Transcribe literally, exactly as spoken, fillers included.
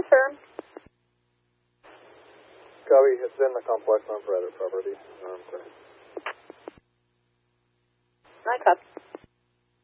confirm? Copy, it's in the complex on Predator property. Um, I copy.